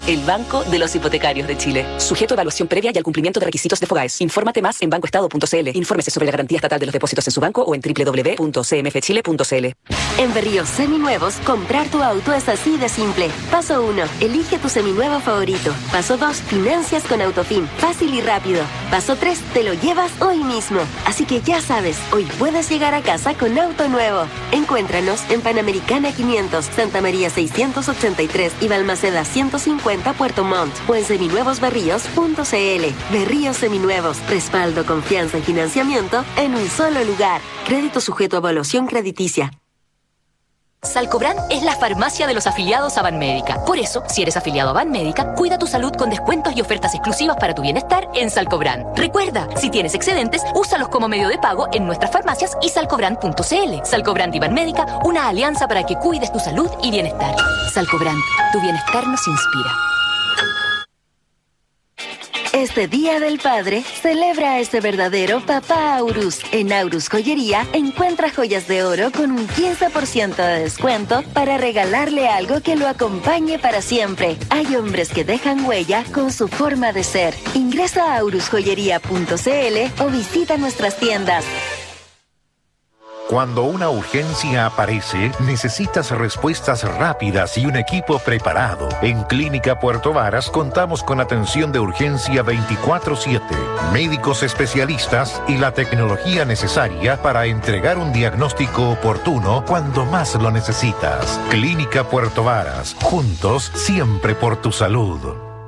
el banco de los hipotecarios de Chile. Sujeto a evaluación previa y al cumplimiento de requisitos de FOGAES. Infórmate más en bancoestado.cl. Infórmese sobre la garantía estatal de los depósitos en su banco o en www.cmfchile.cl. En Berríos Seminuevos, comprar tu auto es así de simple. Paso 1. Elige tu seminuevo favorito. Paso 2. Financias con Autofin. Fácil y rápido. Paso 3. Te lo llevas hoy mismo. Así que ya sabes, hoy puedes llegar a casa con auto nuevo. Encuéntranos en Panamericana 500, Santa María 683 y Balmaceda 150, Puerto Montt. O en seminuevosberríos.cl. Berríos Seminuevos. Respaldo, confianza y financiamiento en un solo lugar. Crédito sujeto a evaluación crediticia. Salcobran es la farmacia de los afiliados a Banmédica. Por eso, si eres afiliado a Banmédica, cuida tu salud con descuentos y ofertas exclusivas para tu bienestar en Salcobran. Recuerda, si tienes excedentes, úsalos como medio de pago en nuestras farmacias y salcobran.cl. Salcobran y Banmédica, una alianza para que cuides tu salud y bienestar. Salcobran, tu bienestar nos inspira. Este Día del Padre, celebra a ese verdadero papá Aurus. En Aurus Joyería, encuentra joyas de oro con un 15% de descuento para regalarle algo que lo acompañe para siempre. Hay hombres que dejan huella con su forma de ser. Ingresa a aurusjoyería.cl o visita nuestras tiendas. Cuando una urgencia aparece, necesitas respuestas rápidas y un equipo preparado. En Clínica Puerto Varas contamos con atención de urgencia 24/7, médicos especialistas y la tecnología necesaria para entregar un diagnóstico oportuno cuando más lo necesitas. Clínica Puerto Varas, juntos siempre por tu salud.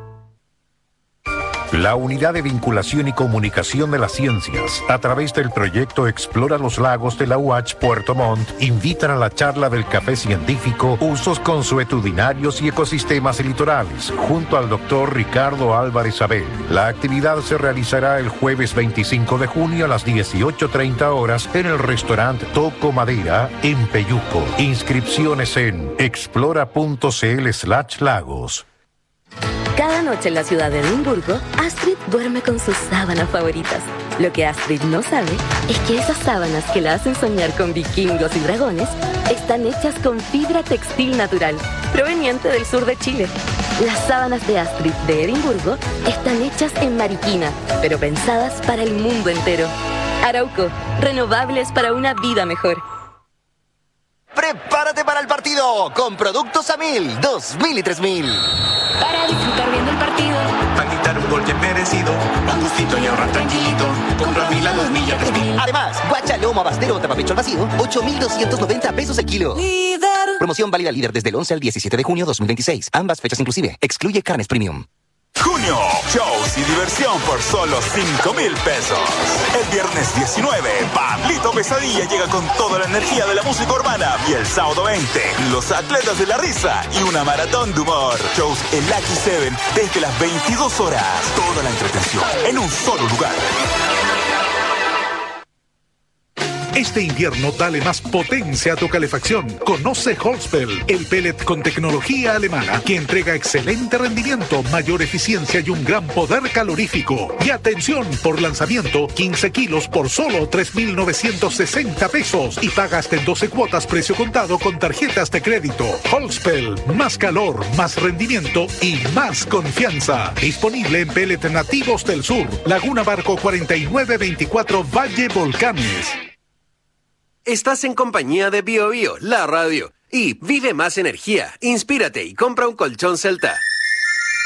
La Unidad de Vinculación y Comunicación de las Ciencias, a través del proyecto Explora los Lagos de la UACH Puerto Montt, invitan a la charla del café científico Usos consuetudinarios y ecosistemas litorales, junto al doctor Ricardo Álvarez Abel. La actividad se realizará el jueves 25 de junio a las 18:30 horas en el restaurante Toco Madera, en Peyuco. Inscripciones en explora.cl/lagos. Cada noche en la ciudad de Edimburgo, Astrid duerme con sus sábanas favoritas. Lo que Astrid no sabe es que esas sábanas que la hacen soñar con vikingos y dragones están hechas con fibra textil natural, proveniente del sur de Chile. Las sábanas de Astrid de Edimburgo están hechas en Mariquina, pero pensadas para el mundo entero. Arauco, renovables para una vida mejor. ¡Prepárate para el partido! Con productos A1000, 2000 y 3000. Para disfrutar viendo el partido. Para quitar un gol bien merecido. Un gustito y ahorrar tranquilito. Compra 1000 a 2000 y a 3000. Además, guacha, lomo, abastero o tapapecho al vacío, 8,290 pesos el kilo. ¡Líder! Promoción válida líder desde el 11 al 17 de junio 2026. Ambas fechas inclusive. Excluye carnes premium. Junio, shows y diversión por solo 5,000 pesos. El viernes 19, Pablito Pesadilla llega con toda la energía de la música urbana. Y el sábado 20, los atletas de la risa y una maratón de humor. Shows en Lucky 7 desde las 22 horas. Toda la entretención en un solo lugar. Este invierno dale más potencia a tu calefacción. Conoce Holzpel, el pellet con tecnología alemana que entrega excelente rendimiento, mayor eficiencia y un gran poder calorífico. Y atención, por lanzamiento, 15 kilos por solo 3,960 pesos y pagas en 12 cuotas precio contado con tarjetas de crédito. Holzpel, más calor, más rendimiento y más confianza. Disponible en pellet nativos del sur. Laguna Barco 4924 Valle Volcanes. Estás en compañía de Bio Bio, la radio. Y vive más energía, inspírate y compra un colchón Celta.